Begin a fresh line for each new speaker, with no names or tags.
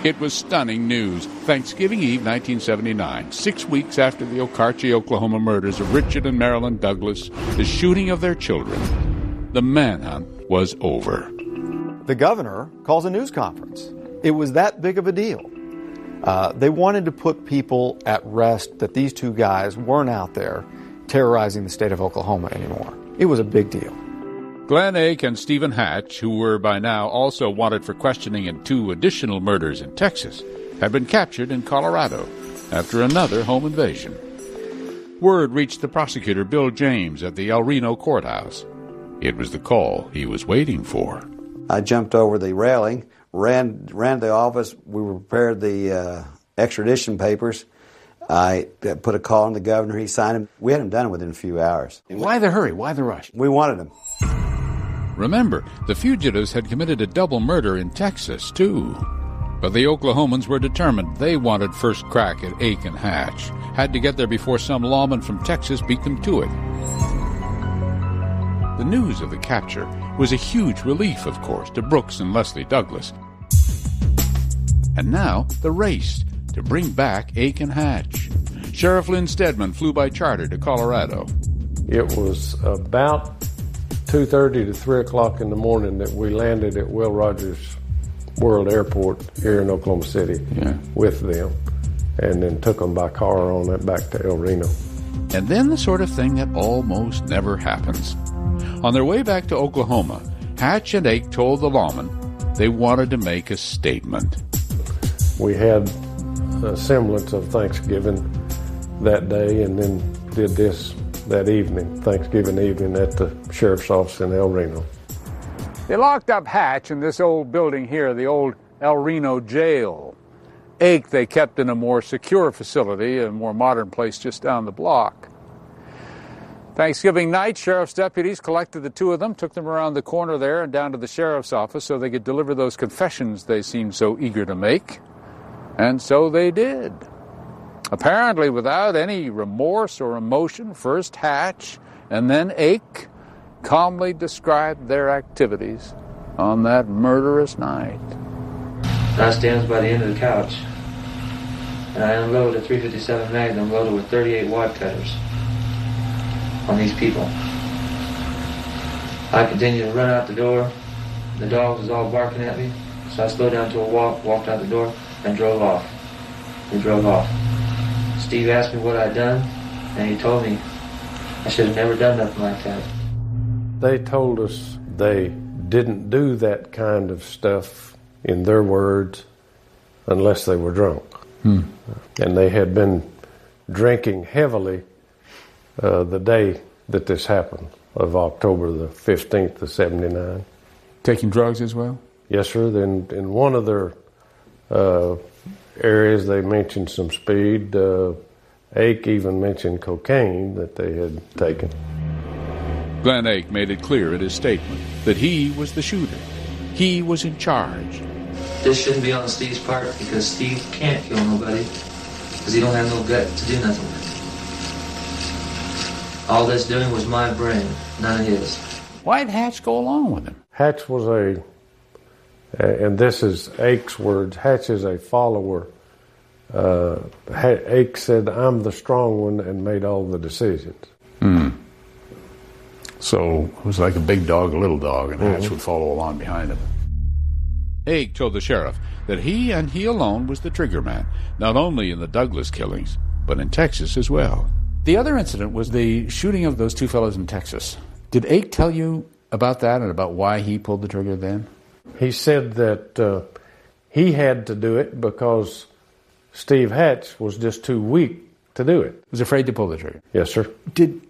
It was stunning news. Thanksgiving Eve, 1979, 6 weeks after the Okarche, Oklahoma murders of Richard and Marilyn Douglas, the shooting of their children, the manhunt was over.
The governor calls a news conference. It was that big of a deal. They wanted to put people at rest that these two guys weren't out there terrorizing the state of Oklahoma anymore. It was a big deal.
Glenn Ake and Stephen Hatch, who were by now also wanted for questioning in 2 additional murders in Texas, had been captured in Colorado after another home invasion. Word reached the prosecutor, Bill James, at the El Reno courthouse. It was the call he was waiting for.
I jumped over the railing, ran to the office. We prepared the extradition papers. I put a call on the governor. He signed them. We had them done within a few hours.
Why the hurry? Why the rush?
We wanted them.
Remember, the fugitives had committed a double murder in Texas, too. But the Oklahomans were determined. They wanted first crack at Ake and Hatch. Had to get there before some lawman from Texas beat them to it. The news of the capture was a huge relief, of course, to Brooks and Leslie Douglas. And now, the race to bring back Ake and Hatch. Sheriff Lynn Stedman flew by charter to Colorado.
It was about 2:30 to 3 o'clock in the morning that we landed at Will Rogers World Airport here in Oklahoma City with them, and then took them by car on it back to El Reno.
And then the sort of thing that almost never happens. On their way back to Oklahoma, Hatch and Ake told the lawman they wanted to make a statement.
We had a semblance of Thanksgiving that day, and then did this that evening, Thanksgiving evening, at the sheriff's office in El Reno.
They locked up Hatch in this old building here, the old El Reno jail. Ake they kept in a more secure facility, a more modern place just down the block. Thanksgiving night, sheriff's deputies collected the two of them, took them around the corner there and down to the sheriff's office so they could deliver those confessions they seemed so eager to make. And so they did. Apparently without any remorse or emotion, first Hatch and then Ake calmly described their activities on that murderous night.
I stands by the end of the couch, and I unloaded a .357 Magnum loaded with 38 wad cutters on these people. I continued to run out the door. The dog was all barking at me, so I slowed down to a walk, walked out the door, and drove off. We drove off. Steve asked me what I'd done, and he told me I should have never done nothing like that.
They told us they didn't do that kind of stuff, in their words, unless they were drunk. And they had been drinking heavily the day that this happened, of October the 15th of 79.
Taking drugs as well?
Yes, sir. Then in one of their areas, they mentioned some speed. Ake even mentioned cocaine that they had taken.
Glenn Ake made it clear in his statement that he was the shooter. He was in charge.
This shouldn't be on Steve's part, because Steve can't kill nobody because he don't have no gut to do nothing with it. All this doing was my brain, none of his.
Why'd Hatch go along with him?
Hatch was and this is Ake's words, Hatch is a follower. Ake said, I'm the strong one, and made all the decisions.
So it was like a big dog, a little dog, and Hatch would follow along behind him. Ake told the sheriff that he and he alone was the trigger man, not only in the Douglas killings, but in Texas as well. The other incident was the shooting of those two fellows in Texas. Did Ake tell you about that and about why he pulled the trigger then?
He said that he had to do it because Steve Hatch was just too weak to do it.
Was afraid to pull the trigger?
Yes, sir.
Did